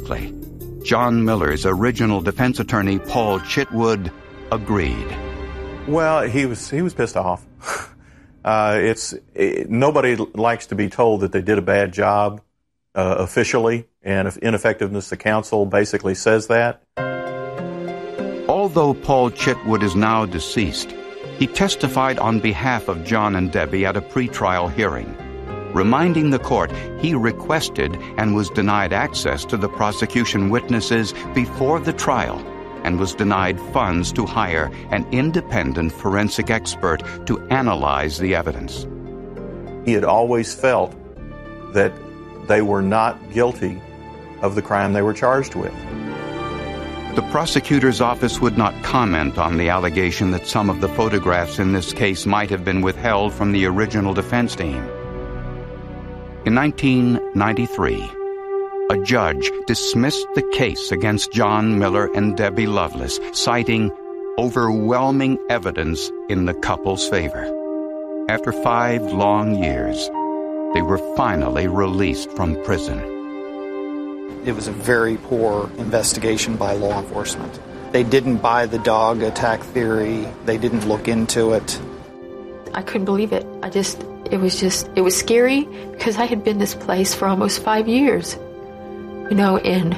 Berkeley. John Miller's original defense attorney, Paul Chitwood, agreed. Well, he was pissed off. Nobody likes to be told that they did a bad job officially, and ineffectiveness of counsel basically says that. Although Paul Chitwood is now deceased, he testified on behalf of John and Debbie at a pretrial hearing, reminding the court he requested and was denied access to the prosecution witnesses before the trial and was denied funds to hire an independent forensic expert to analyze the evidence. He had always felt that they were not guilty of the crime they were charged with. The prosecutor's office would not comment on the allegation that some of the photographs in this case might have been withheld from the original defense team. In 1993, a judge dismissed the case against John Miller and Debbie Loveless, citing overwhelming evidence in the couple's favor. After 5 long years, they were finally released from prison. It was a very poor investigation by law enforcement. They didn't buy the dog attack theory. They didn't look into it. I couldn't believe it. It was scary because I had been this place for almost 5 years. And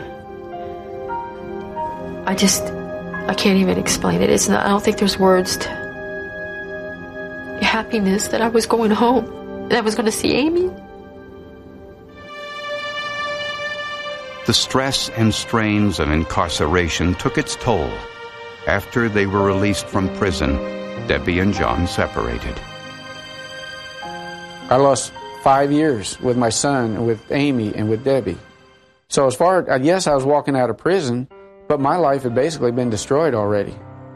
I can't even explain it. I don't think there's words to happiness that I was going home and I was going to see Amy. The stress and strains of incarceration took its toll. After they were released from prison, Debbie and John separated. I lost 5 years with my son, with Amy, and with Debbie. So yes, I was walking out of prison, but my life had basically been destroyed already.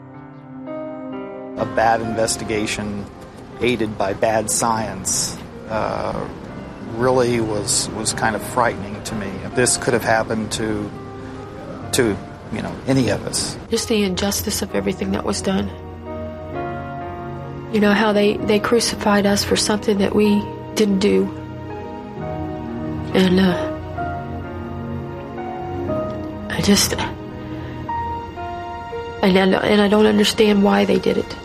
A bad investigation aided by bad science really was kind of frightening to me. This could have happened to any of us. Just the injustice of everything that was done. How they crucified us for something that we didn't do. And I don't understand why they did it.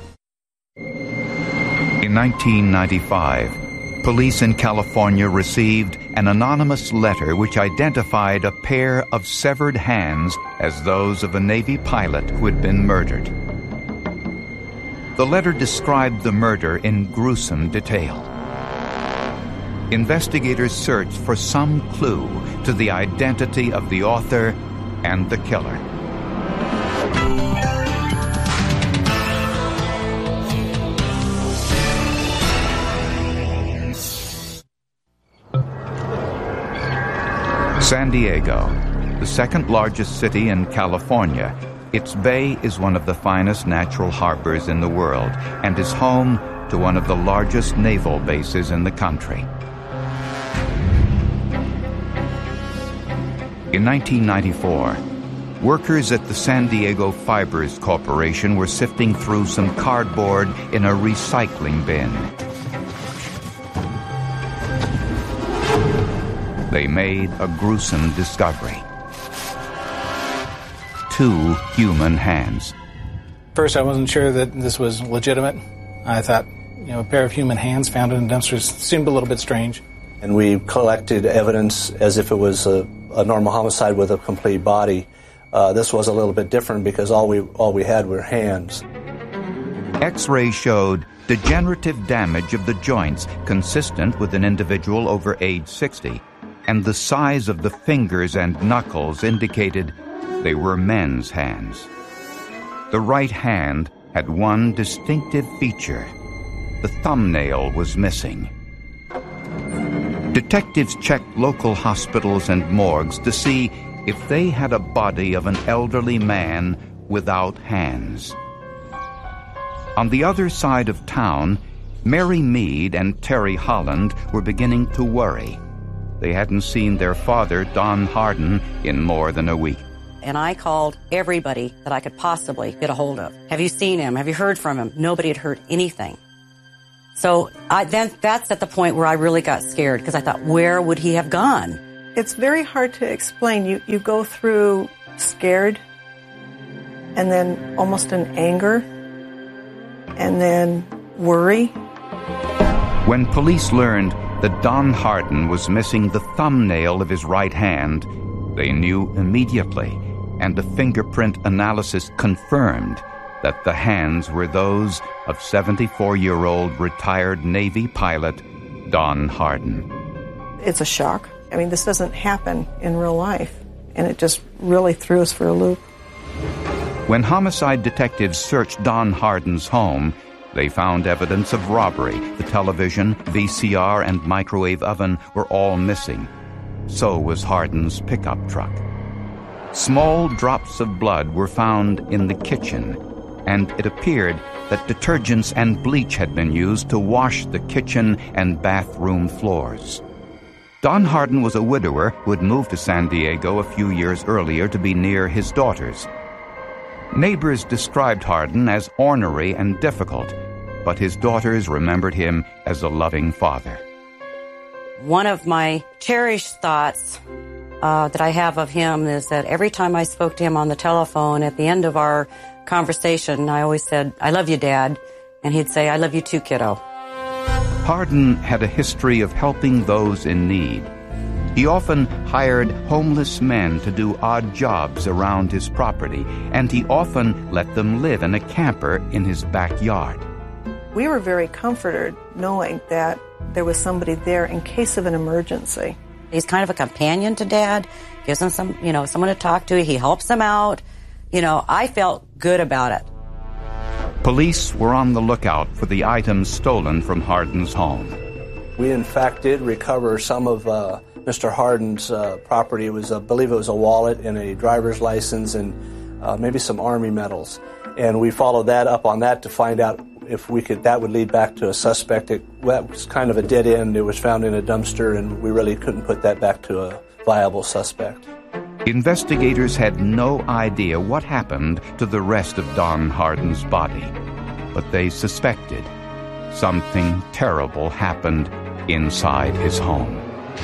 In 1995, police in California received an anonymous letter which identified a pair of severed hands as those of a Navy pilot who had been murdered. The letter described the murder in gruesome detail. Investigators searched for some clue to the identity of the author and the killer. San Diego, the second largest city in California, its bay is one of the finest natural harbors in the world and is home to one of the largest naval bases in the country. In 1994, workers at the San Diego Fibers Corporation were sifting through some cardboard in a recycling bin. They made a gruesome discovery. 2 human hands. First, I wasn't sure that this was legitimate. I thought, a pair of human hands found in dumpsters seemed a little bit strange. And we collected evidence as if it was a normal homicide with a complete body. This was a little bit different because all we had were hands. X-ray showed degenerative damage of the joints consistent with an individual over age 60, and the size of the fingers and knuckles indicated they were men's hands. The right hand had one distinctive feature. The thumbnail was missing. Detectives checked local hospitals and morgues to see if they had a body of an elderly man without hands. On the other side of town, Mary Mead and Terry Holland were beginning to worry. They hadn't seen their father, Don Harden, in more than a week. And I called everybody that I could possibly get a hold of. Have you seen him? Have you heard from him? Nobody had heard anything. So that's at the point where I really got scared because I thought, where would he have gone? It's very hard to explain. You go through scared, and then almost an anger, and then worry. When police learned that Don Hardin was missing the thumbnail of his right hand, they knew immediately, and a fingerprint analysis confirmed that the hands were those of 74-year-old retired Navy pilot Don Hardin. It's a shock. I mean, this doesn't happen in real life, and it just really threw us for a loop. When homicide detectives searched Don Hardin's home, they found evidence of robbery. The television, VCR, and microwave oven were all missing. So was Hardin's pickup truck. Small drops of blood were found in the kitchen, and it appeared that detergents and bleach had been used to wash the kitchen and bathroom floors. Don Hardin was a widower who had moved to San Diego a few years earlier to be near his daughters. Neighbors described Hardin as ornery and difficult, but his daughters remembered him as a loving father. One of my cherished thoughts that I have of him is that every time I spoke to him on the telephone, at the end of our conversation, I always said, "I love you, Dad," and he'd say, "I love you too, kiddo." Hardin had a history of helping those in need. He often hired homeless men to do odd jobs around his property, and he often let them live in a camper in his backyard. We were very comforted knowing that there was somebody there in case of an emergency. He's kind of a companion to Dad, gives him someone to talk to. He helps him out. I felt good about it. Police were on the lookout for the items stolen from Hardin's home. We, in fact, did recover some of Mr. Hardin's property. I believe it was a wallet and a driver's license and maybe some Army medals. And we followed that up on that to find out if that would lead back to a suspect. That was kind of a dead end. It was found in a dumpster, and we really couldn't put that back to a viable suspect. Investigators had no idea what happened to the rest of Don Hardin's body, but they suspected something terrible happened inside his home.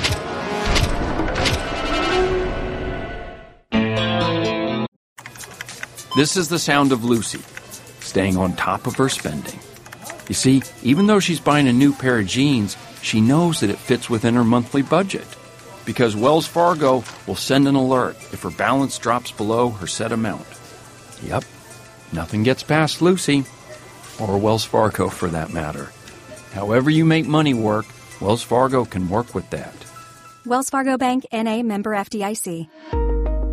This is the sound of Lucy, staying on top of her spending. You see, even though she's buying a new pair of jeans, she knows that it fits within her monthly budget, because Wells Fargo will send an alert if her balance drops below her set amount. Yep, nothing gets past Lucy, or Wells Fargo for that matter. However you make money work, Wells Fargo can work with that. Wells Fargo Bank, N.A., member FDIC.